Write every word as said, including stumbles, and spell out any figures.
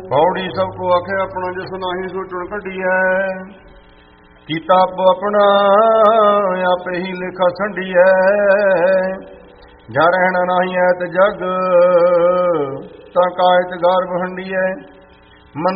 ਪੌੜੀ ਸਭ ਕੋ ਆਖੇ ਆਪਣਾ, ਜਿਸ ਨਾਹੀ ਸੋਚਣ ਕੱਢੀਐ। ਕੀਤਾ ਆਪੋ ਆਪਣਾ, ਆਪੇ ਹੀ ਲੇਖਾ ਸੰਡੀਐ। ਜਾ ਰਹਿਣਾ ਨਾਹੀ ਐਤ ਜਗ, ਤਾਂ ਕਾਇਤ ਗਾਰਬ ਹੰਡੀਐ।